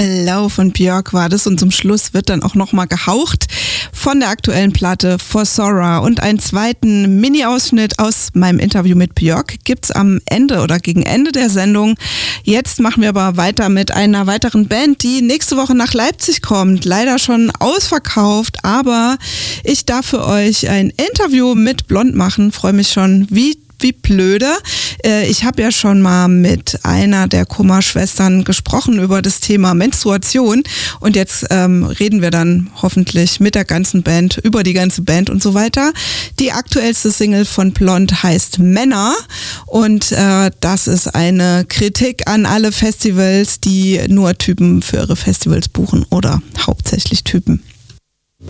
Allow von Björk war das und zum Schluss wird dann auch nochmal gehaucht von der aktuellen Platte For Sora und einen zweiten Mini-Ausschnitt aus meinem Interview mit Björk gibt's am Ende oder gegen Ende der Sendung. Jetzt machen wir aber weiter mit einer weiteren Band, die nächste Woche nach Leipzig kommt. Leider schon ausverkauft, aber ich darf für euch ein Interview mit Blond machen. Freue mich schon wie blöde. Ich habe ja schon mal mit einer der Kummerschwestern gesprochen über das Thema Menstruation und jetzt reden wir dann hoffentlich mit der ganzen Band, über die ganze Band und so weiter. Die aktuellste Single von Blond heißt Männer und das ist eine Kritik an alle Festivals, die nur Typen für ihre Festivals buchen oder hauptsächlich Typen.